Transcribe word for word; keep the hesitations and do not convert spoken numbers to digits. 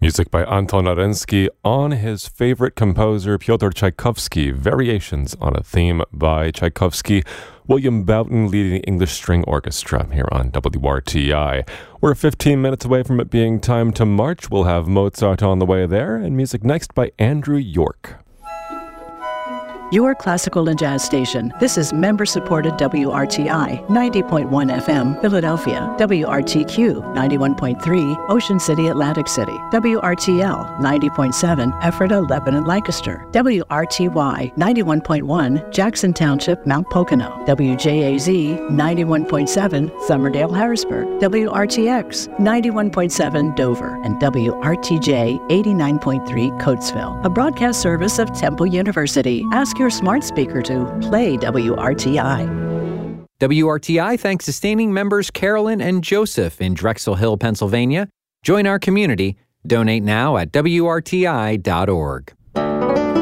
Music by Anton Arensky on his favorite composer Pyotr Tchaikovsky, Variations on a Theme by Tchaikovsky. William Boughton leading the English String Orchestra here on W R T I. We're fifteen minutes away from it being time to march. We'll have Mozart on the way there, and music next by Andrew York. Your classical and jazz station. This is member-supported W R T I, ninety point one F M, Philadelphia. W R T Q, ninety-one point three, Ocean City, Atlantic City. W R T L, ninety point seven, Ephrata, Lebanon, Lancaster. W R T Y, ninety-one point one, Jackson Township, Mount Pocono. W J A Z, ninety-one point seven, Somerdale, Harrisburg. W R T X, ninety-one point seven, Dover. And W R T J, eighty-nine point three, Coatesville. A broadcast service of Temple University. Ask your smart speaker to play W R T I. W R T I thanks sustaining members Carolyn and Joseph in Drexel Hill, Pennsylvania. Join our community. Donate now at W R T I dot org.